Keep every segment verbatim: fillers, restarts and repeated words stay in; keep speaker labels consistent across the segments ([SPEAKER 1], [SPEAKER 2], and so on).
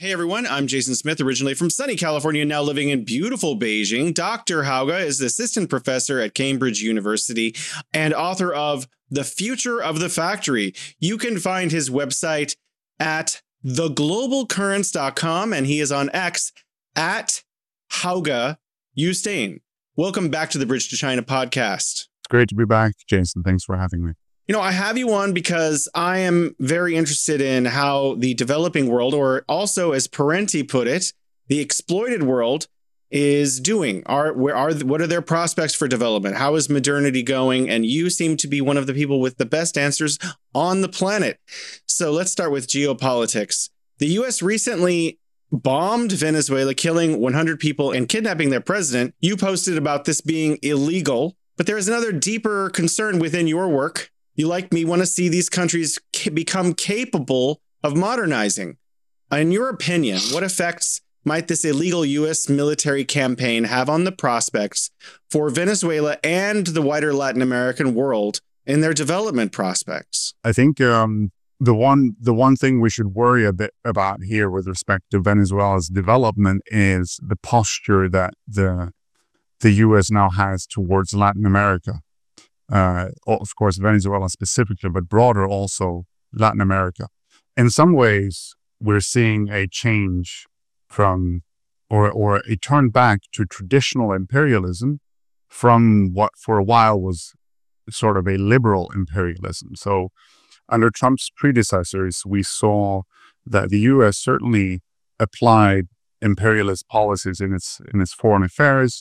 [SPEAKER 1] Hey everyone, I'm Jason Smith, originally from sunny California, now living in beautiful Beijing. Doctor Hauge is the assistant professor at Cambridge University and author of The Future of the Factory. You can find his website at the global currents dot com, and he is on X at Hauge Ustein. Welcome back to the Bridge to China podcast.
[SPEAKER 2] It's great to be back, Jason. Thanks for having me.
[SPEAKER 1] You know, I have you on because I am very interested in how the developing world, or also as Parenti put it, the exploited world, is doing. Are where are what are their prospects for development? How is modernity going? And you seem to be one of the people with the best answers on the planet. So let's start with geopolitics. The U S recently bombed Venezuela, killing one hundred people and kidnapping their president. You posted about this being illegal, but there is another deeper concern within your work. You, like me, want to see these countries ca- become capable of modernizing. In your opinion, what effects might this illegal U S military campaign have on the prospects for Venezuela and the wider Latin American world in their development prospects?
[SPEAKER 2] I think um, the one the one thing we should worry a bit about here with respect to Venezuela's development is the posture that the the U S now has towards Latin America. Uh, of course, Venezuela specifically, but broader also Latin America. In some ways, we're seeing a change from, or or a turn back to traditional imperialism from what for a while was sort of a liberal imperialism. So under Trump's predecessors, we saw that the U S certainly applied imperialist policies in its in its foreign affairs.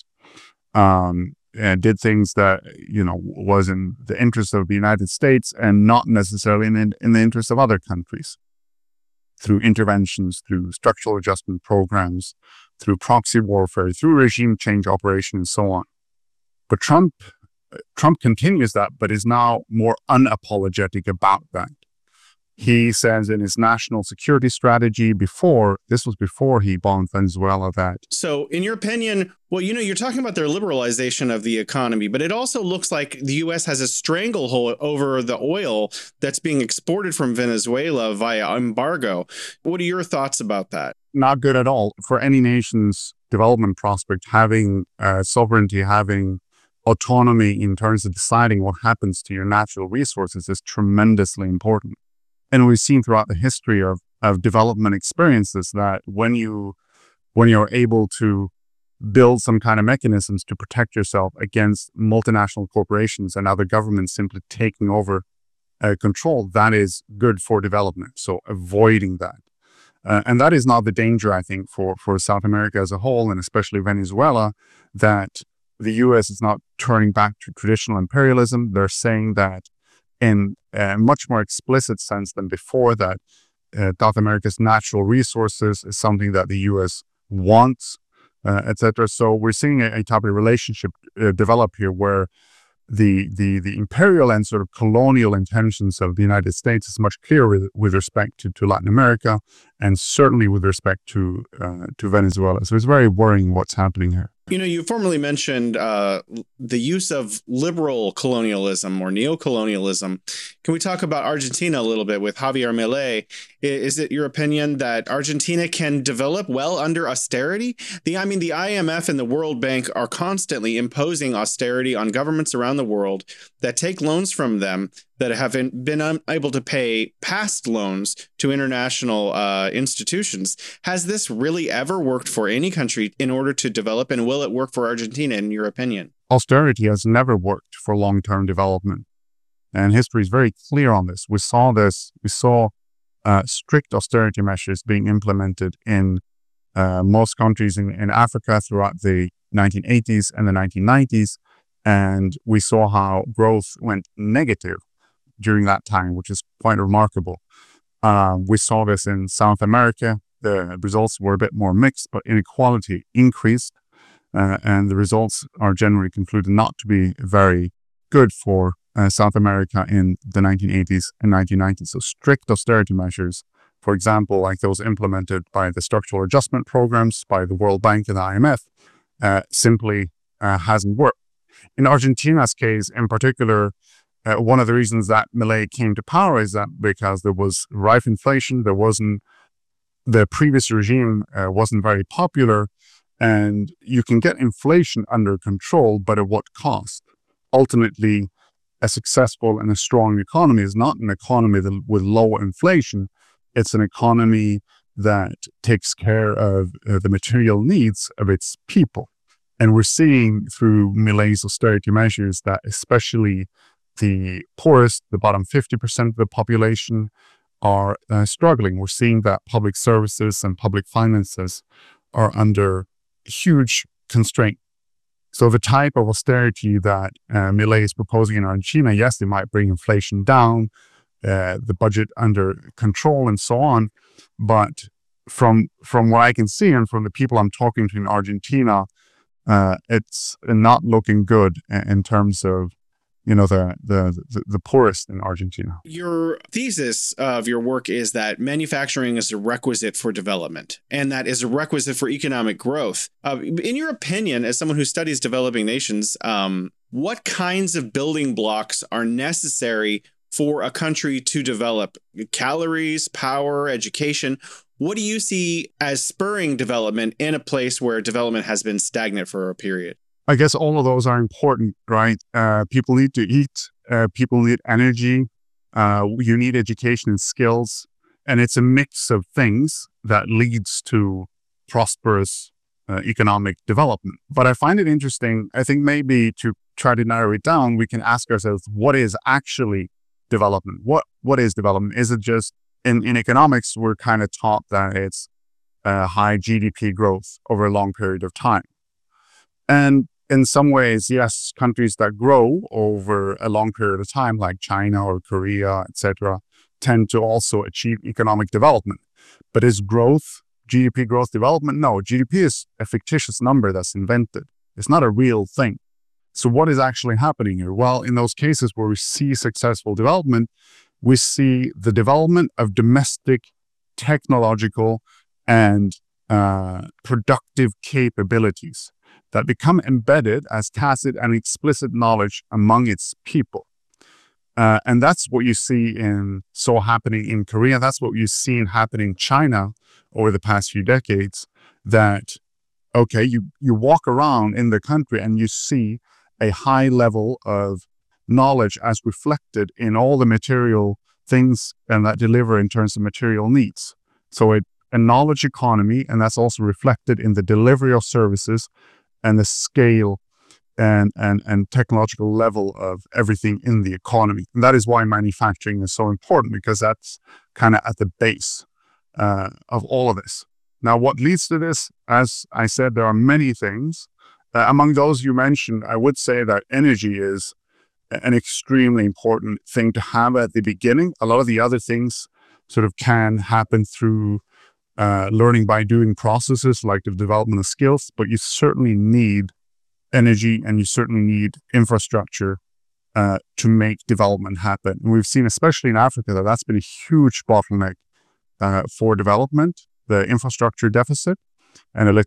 [SPEAKER 2] Um, and did things that, you know, was in the interest of the United States and not necessarily in, in the interest of other countries, through interventions, through structural adjustment programs, through proxy warfare, through regime change operations, and so on. But Trump, Trump continues that, but is now more unapologetic about that. He says in his national security strategy before, this was before he bombed Venezuela, that...
[SPEAKER 1] So in your opinion, well, you know, you're talking about their liberalization of the economy, but it also looks like the U S has a stranglehold over the oil that's being exported from Venezuela via embargo. What are your thoughts about that?
[SPEAKER 2] Not good at all. For any nation's development prospect, having uh, sovereignty, having autonomy in terms of deciding what happens to your natural resources is tremendously important. And we've seen throughout the history of, of development experiences that when you when you're able to build some kind of mechanisms to protect yourself against multinational corporations and other governments simply taking over uh, control, that is good for development. So avoiding that. Uh, and that is not the danger, I think, for, for South America as a whole, and especially Venezuela, that the U S is not turning back to traditional imperialism. They're saying that in a much more explicit sense than before, that uh, South America's natural resources is something that the U S wants, uh, et cetera. So we're seeing a, a type of relationship uh, develop here where the, the the imperial and sort of colonial intentions of the United States is much clearer with, with respect to, to Latin America, and certainly with respect to uh, to Venezuela. So it's very worrying what's happening here.
[SPEAKER 1] You know, you formerly mentioned uh, the use of liberal colonialism or neocolonialism. Can we talk about Argentina a little bit with Javier Milei? Is it your opinion that Argentina can develop well under austerity? The, I mean, the I M F and the World Bank are constantly imposing austerity on governments around the world that take loans from them that have been unable to pay past loans to international uh, institutions. Has this really ever worked for any country in order to develop, and will it work for Argentina, in your opinion?
[SPEAKER 2] Austerity has never worked for long-term development, and history is very clear on this. We saw this, we saw uh, strict austerity measures being implemented in uh, most countries in, in Africa throughout the nineteen eighties and the nineteen nineties, and we saw how growth went negative during that time, which is quite remarkable. Uh, we saw this in South America. The results were a bit more mixed, but inequality increased, uh, and the results are generally concluded not to be very good for uh, South America in the nineteen eighties and nineteen nineties. So strict austerity measures, for example, like those implemented by the structural adjustment programs by the World Bank and the I M F, uh, simply uh, hasn't worked. In Argentina's case in particular, Uh, one of the reasons that Milei came to power is that because there was rife inflation, there wasn't the previous regime uh, wasn't very popular, and you can get inflation under control, but at what cost? Ultimately, a successful and a strong economy is not an economy that, with low inflation. It's an economy that takes care of uh, the material needs of its people. And we're seeing through Millei's austerity measures that especially the poorest, the bottom fifty percent of the population, are uh, struggling. We're seeing that public services and public finances are under huge constraint. So the type of austerity that uh, Milei is proposing in Argentina, yes, they might bring inflation down, uh, the budget under control and so on. But from from what I can see and from the people I'm talking to in Argentina, uh, it's not looking good in terms of, you know, the, the the the poorest in Argentina.
[SPEAKER 1] Your thesis of your work is that manufacturing is a requisite for development, and that is a requisite for economic growth. Uh, in your opinion, as someone who studies developing nations, um, what kinds of building blocks are necessary for a country to develop? Calories, power, education. What do you see as spurring development in a place where development has been stagnant for a period?
[SPEAKER 2] I guess all of those are important, right? Uh, people need to eat. Uh, people need energy. Uh, you need education and skills. And it's a mix of things that leads to prosperous uh, economic development. But I find it interesting. I think maybe to try to narrow it down, we can ask ourselves, what is actually development? What What is development? Is it just, in, in economics, we're kind of taught that it's uh, high G D P growth over a long period of time. And in some ways, yes, countries that grow over a long period of time, like China or Korea, et cetera, tend to also achieve economic development. But is growth, G D P growth development? No, G D P is a fictitious number that's invented. It's not a real thing. So what is actually happening here? Well, in those cases where we see successful development, we see the development of domestic, technological, and uh, productive capabilities that become embedded as tacit and explicit knowledge among its people. Uh, and that's what you see in so happening in Korea. That's what you see in happening in China over the past few decades, that, okay, you, you walk around in the country and you see a high level of knowledge as reflected in all the material things and that deliver in terms of material needs. So it, a knowledge economy, and that's also reflected in the delivery of services and the scale and, and, and technological level of everything in the economy. And that is why manufacturing is so important, because that's kind of at the base uh, of all of this. Now, what leads to this? As I said, there are many things. Uh, among those you mentioned, I would say that energy is an extremely important thing to have at the beginning. A lot of the other things sort of can happen through uh, learning by doing processes like the development of skills, but you certainly need energy and you certainly need infrastructure uh, to make development happen. And we've seen, especially in Africa, that that's been a huge bottleneck uh, for development, the infrastructure deficit and electricity